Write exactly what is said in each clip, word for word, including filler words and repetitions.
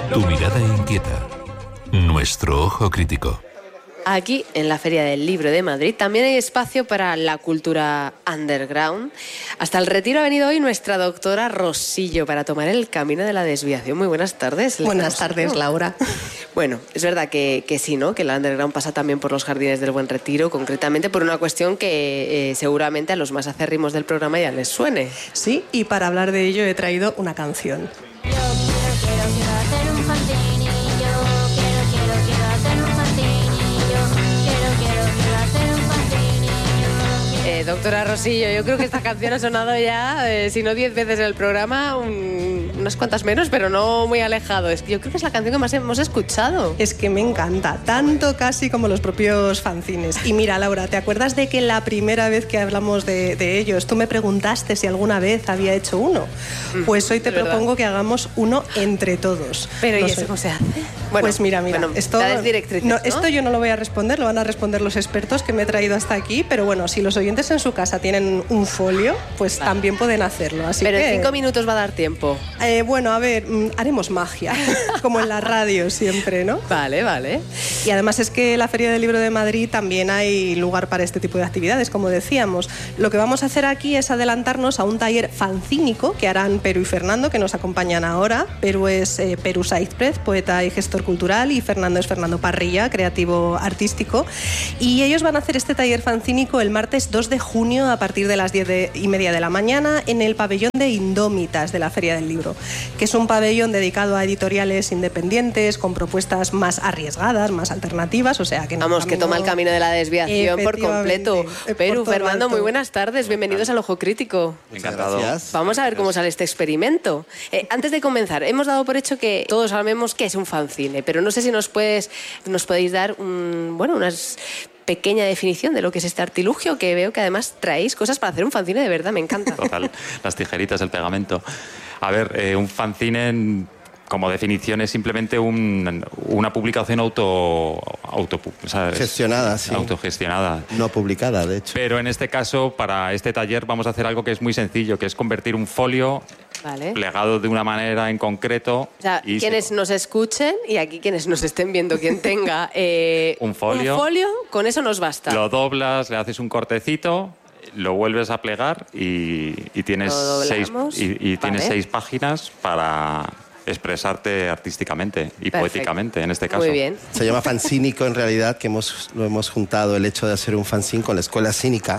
Tu mirada inquieta. Nuestro ojo crítico. Aquí, en la Feria del Libro de Madrid, también hay espacio para la cultura underground. Hasta el Retiro ha venido hoy nuestra doctora Rosillo para tomar el camino de la desviación. Muy buenas tardes. Buenas tardes, Laura. Bueno, es verdad que, que sí, ¿no? Que el underground pasa también por los jardines del Buen Retiro, concretamente por una cuestión que eh, seguramente a los más acérrimos del programa ya les suene. Sí, y para hablar de ello he traído una canción. Yo quiero, quiero, quiero hacer un fanzine. Yo quiero, quiero, quiero hacer un fanzine. Yo quiero, quiero, quiero hacer un fanzine. Yo quiero... Eh, doctora Rosillo, yo creo que esta canción ha sonado ya, eh, si no diez veces en el programa, un, unas cuantas menos, pero no muy alejado. Es que yo creo que es la canción que más hemos escuchado. Es que me encanta, tanto casi como los propios fanzines. Y mira, Laura, ¿te acuerdas de que la primera vez que hablamos de, de ellos, tú me preguntaste si alguna vez había hecho uno? Pues hoy te propongo que hagamos uno entre todos. Pero no ¿y sé. eso cómo se hace? Bueno, pues mira, mira, bueno, esto, dales directrices, no, ¿no? esto yo no lo voy a responder, lo van a responder los expertos que me he traído hasta aquí, pero bueno, si los oyentes en su casa tienen un folio, pues vale, también pueden hacerlo. Así pero que, en cinco minutos va a dar tiempo. Eh, bueno, a ver, haremos magia, como en la radio siempre, ¿no? Vale, vale. Y además es que en la Feria del Libro de Madrid también hay lugar para este tipo de actividades, como decíamos. Lo que vamos a hacer aquí es adelantarnos a un taller fanzínico que harán Peru y Fernando, que nos acompañan ahora. Peru es eh, Peru Saizprez, poeta y gestor cultural, y Fernando es Fernando Parrilla, creativo artístico. Y ellos van a hacer este taller fanzínico el martes dos de junio a partir de las diez y media de la mañana en el pabellón de Indómitas de la Feria del Libro, que es un pabellón dedicado a editoriales independientes con propuestas más arriesgadas, más alternativas, o sea que... Vamos, que toma el camino de la desviación por completo. Peru, Fernando, muy buenas tardes, bienvenidos al Ojo Crítico. Encantado. Gracias. Vamos a ver cómo sale este experimento. Eh, antes de comenzar, hemos dado por hecho que todos sabemos qué es un fanzine, pero no sé si nos, puedes, nos podéis dar un, bueno, unas... pequeña definición de lo que es este artilugio, que veo que además traéis cosas para hacer un fanzine de verdad, me encanta. Total, las tijeritas, el pegamento. A ver, eh, un fanzine, como definición, es simplemente un, una publicación auto, auto o sea, gestionada, sí. Autogestionada. No publicada, de hecho. Pero en este caso, para este taller, vamos a hacer algo que es muy sencillo, que es convertir un folio... Vale. Plegado de una manera en concreto. O sea, y quienes se... nos escuchen y aquí quienes nos estén viendo, quien tenga eh, un folio, un folio, con eso nos basta. Lo doblas, le haces un cortecito, lo vuelves a plegar y, y tienes, seis, y, y tienes vale. seis páginas para expresarte artísticamente y Perfecto. Poéticamente, en este caso. Muy bien. Se llama fanzínico en realidad, que hemos, lo hemos juntado el hecho de hacer un fanzine con la escuela cínica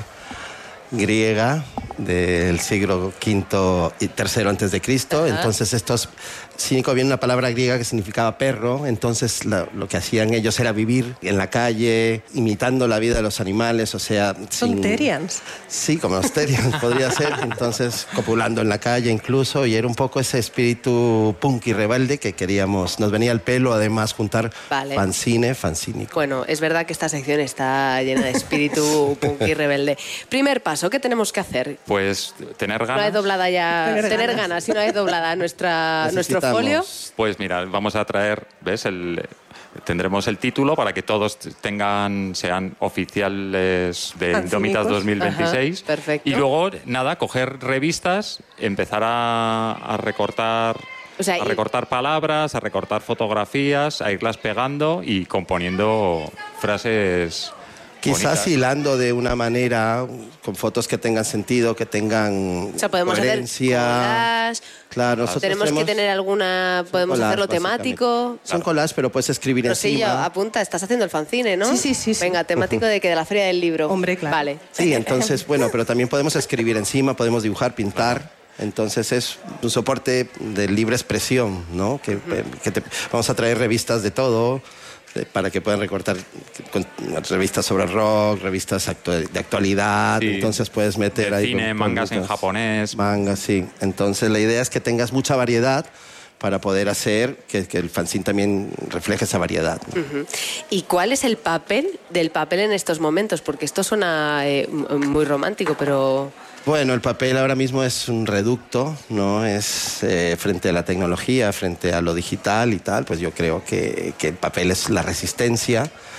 griega del siglo quinto y tercero antes de Cristo. Ajá. Entonces estos cínico viene una palabra griega que significaba perro, entonces lo, lo que hacían ellos era vivir en la calle imitando la vida de los animales, o sea... Son sin... terians. Sí, como los terians podría ser, entonces copulando en la calle incluso, y era un poco ese espíritu punk y rebelde que queríamos, nos venía al pelo además juntar vale. fanzine, fanzínico. Bueno, es verdad que esta sección está llena de espíritu punk y rebelde. Primer paso, ¿qué tenemos que hacer? Pues tener ganas. Una vez doblada ya, tener, tener ganas. ganas, y una vez doblada nuestra, nuestro folio. Pues mira, vamos a traer, ¿ves? El, tendremos el título para que todos tengan, sean oficiales de Indómitas dos mil veintiséis. Ajá, perfecto. Y luego, nada, coger revistas, empezar a, a recortar... O sea, a recortar palabras, a recortar fotografías, a irlas pegando y componiendo frases... Quizás bonitas. hilando de una manera, con fotos que tengan sentido, que tengan o sea, podemos coherencia. hacer collages, claro, nosotros tenemos tenemos... que tener alguna, podemos collage, hacerlo temático. Son collages, pero puedes escribir Rosillo, encima. apunta, estás haciendo el fanzine, ¿no? Sí, sí, sí, sí. Venga, temático de que de la Feria del Libro. Hombre, claro. Vale. Sí, entonces, bueno, pero también podemos escribir encima, podemos dibujar, pintar. Entonces es un soporte de libre expresión, ¿no? Que, que te, vamos a traer revistas de todo, de, para que puedan recortar con, revistas sobre rock, revistas actu- de actualidad. Sí. Entonces puedes meter de ahí... cine, con, mangas con en japonés. Mangas, sí. Entonces la idea es que tengas mucha variedad para poder hacer que, que el fanzine también refleje esa variedad, ¿no? Uh-huh. ¿Y cuál es el papel del papel en estos momentos? Porque esto suena eh, muy romántico, pero... Bueno, el papel ahora mismo es un reducto, ¿no? Es eh, frente a la tecnología, frente a lo digital y tal, pues yo creo que, que el papel es la resistencia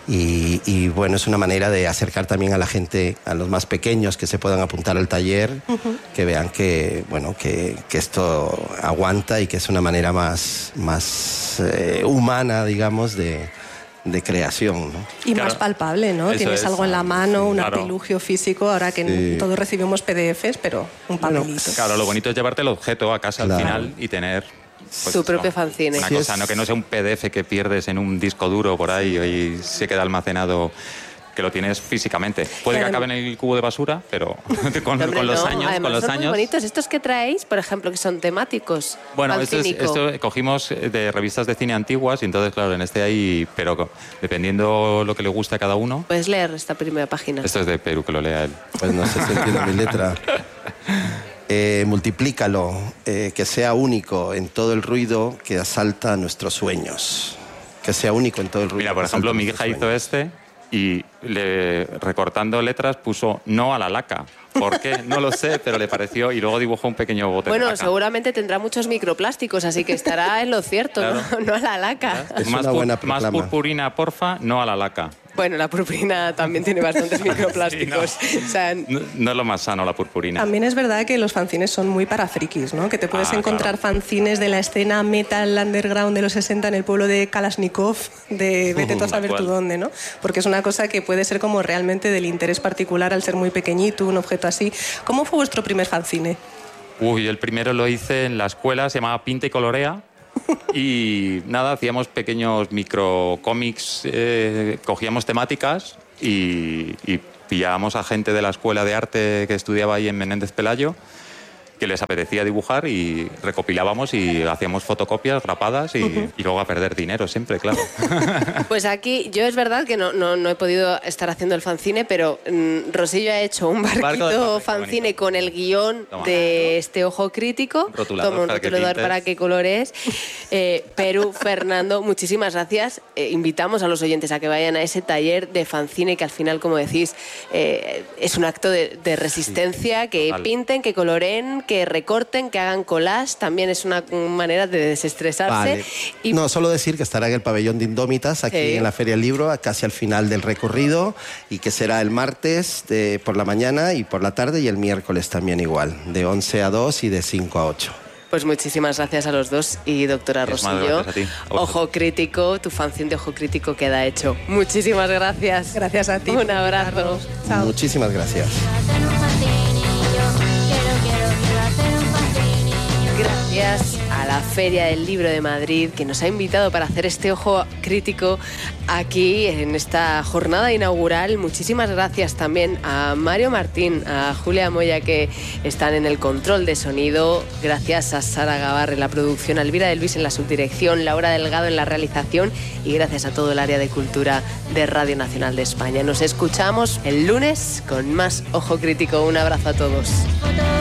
Y, y bueno, es una manera de acercar también a la gente, a los más pequeños que se puedan apuntar al taller, uh-huh. que vean que, bueno, que, que esto aguanta y que es una manera más, más eh, humana, digamos, de, de creación, ¿no? Y claro, más palpable, ¿no? Tienes es. algo en la mano, un claro. artilugio físico, ahora que sí. todos recibimos P D Efes, pero un papelito. Bueno, claro, lo bonito es llevarte el objeto a casa claro. al final y tener... Pues, tu propio fanzine. Una cosa, no que no sea un P D F que pierdes en un disco duro por ahí y se queda almacenado, que lo tienes físicamente. Puede que acabe en el cubo de basura, pero con, Hombre, con los no. años... Además, con los son años... muy bonitos. Estos que traéis, por ejemplo, que son temáticos. Bueno, esto, es, esto cogimos de revistas de cine antiguas y entonces, claro, en este hay... Pero dependiendo lo que le guste a cada uno... Puedes leer esta primera página. Esto es de Perú, que lo lea él. Pues no sé si entiendo mi letra. Eh, multiplícalo, eh, que sea único en todo el ruido que asalta nuestros sueños. Que sea único en todo el ruido. Mira, por ejemplo, mi hija hizo este y le, recortando letras puso no a la laca. ¿Por qué? No lo sé, pero le pareció y luego dibujó un pequeño bote bueno, de laca. Seguramente tendrá muchos microplásticos, así que estará en lo cierto, claro. no, no a la laca. Es más, una buena pu- más purpurina, porfa, no a la laca. Bueno, la purpurina también tiene bastantes microplásticos. Sí, no. O sea, no, no es lo más sano la purpurina. También es verdad que los fanzines son muy para frikis, ¿no? Que te puedes ah, encontrar claro. fanzines de la escena metal underground de los sesenta en el pueblo de Kalashnikov, de vete tú a saber tú dónde, ¿no? Porque es una cosa que puede ser como realmente del interés particular al ser muy pequeñito, un objeto así. ¿Cómo fue vuestro primer fanzine? Uy, el primero lo hice en la escuela, se llamaba Pinta y Colorea. Y nada, hacíamos pequeños microcómics, eh, cogíamos temáticas y, y pillábamos a gente de la escuela de arte que estudiaba ahí en Menéndez Pelayo, que les apetecía dibujar y recopilábamos y hacíamos fotocopias grapadas y, uh-huh. y luego a perder dinero siempre, claro. Pues aquí yo es verdad que no, no, no he podido estar haciendo el fanzine, pero mmm, Rosillo ha hecho un barquito Barco fanzine con el guión Toma. de este ojo crítico. Un rotulador, Toma un para, rotulador que para que colores. Eh, Perú, Fernando, muchísimas gracias. Eh, invitamos a los oyentes a que vayan a ese taller de fanzine que al final, como decís, eh, es un acto de, de resistencia, sí, que total. pinten, que coloreen, que recorten, que hagan collage, también es una manera de desestresarse. Vale. Y... No, solo decir que estará en el pabellón de Indómitas, aquí sí. en la Feria del Libro, casi al final del recorrido, y que será el martes de, por la mañana y por la tarde, y el miércoles también igual, de once a dos y de cinco a ocho. Pues muchísimas gracias a los dos y doctora Rosillo. Ojo Crítico, tu fanzine de Ojo Crítico queda hecho. Muchísimas gracias. Gracias a ti. Un abrazo. Chao. Muchísimas gracias. Gracias a la Feria del Libro de Madrid, que nos ha invitado para hacer este Ojo Crítico aquí en esta jornada inaugural. Muchísimas gracias también a Mario Martín, a Julia Moya, que están en el control de sonido. Gracias a Sara Gavar en la producción, a Elvira de Luis en la subdirección, Laura Delgado en la realización y gracias a todo el área de cultura de Radio Nacional de España. Nos escuchamos el lunes con más Ojo Crítico. Un abrazo a todos.